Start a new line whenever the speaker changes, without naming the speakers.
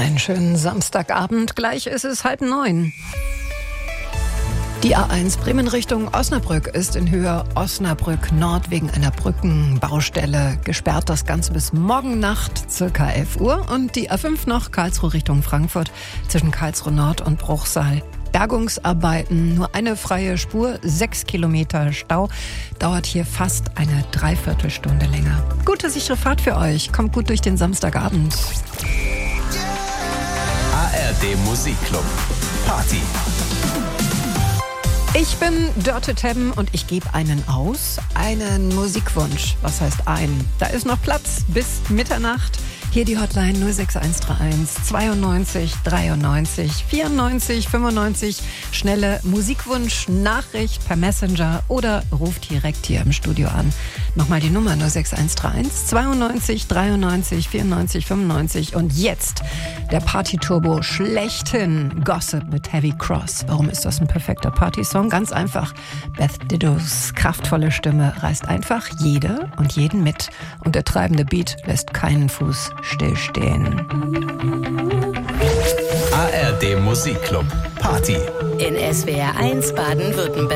Einen schönen Samstagabend, gleich ist es 8:30. Die A1 Bremen Richtung Osnabrück ist in Höhe Osnabrück Nord wegen einer Brückenbaustelle gesperrt. Das Ganze bis morgen Nacht, circa 11 Uhr. Und die A5 noch Karlsruhe Richtung Frankfurt zwischen Karlsruhe Nord und Bruchsal. Bergungsarbeiten, nur eine freie Spur, 6 Kilometer Stau, dauert hier fast eine Dreiviertelstunde länger. Gute, sichere Fahrt für euch, kommt gut durch den Samstagabend.
ARD Musikclub Party.
Ich bin Dörte Temm und ich gebe einen aus, einen Musikwunsch. Was heißt ein? Da ist noch Platz bis Mitternacht. Hier die Hotline 06131 92 93 94 95. Schnelle Musikwunsch-Nachricht per Messenger oder ruft direkt hier im Studio an. Nochmal die Nummer 06131 92 93 94 95. Und jetzt der Party-Turbo schlechthin. Gossip mit Heavy Cross. Warum ist das ein perfekter Partysong? Ganz einfach. Beth Dittos kraftvolle Stimme reißt einfach jede und jeden mit. Und der treibende Beat lässt keinen Fuß stillstehen.
ARD Musikclub Party.
In SWR 1 Baden-Württemberg.